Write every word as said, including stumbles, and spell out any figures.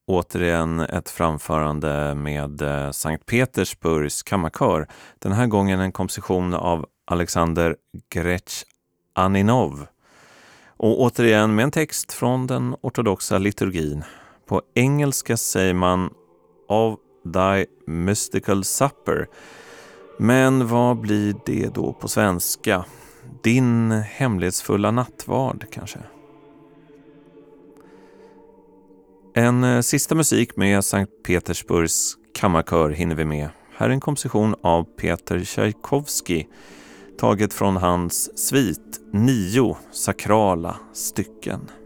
återigen ett framförande med Sankt Petersburgs kammarkör. Den här gången en komposition av Alexander Gretchaninov. Och återigen med en text från den ortodoxa liturgin. På engelska säger man of thy mystical supper. Men vad blir det då på svenska? Din hemlighetsfulla nattvard kanske? En sista musik med Sankt Petersburgs kammarkör hinner vi med. Här är en komposition av Peter Tchaikovsky, taget från hans svit nio sakrala stycken.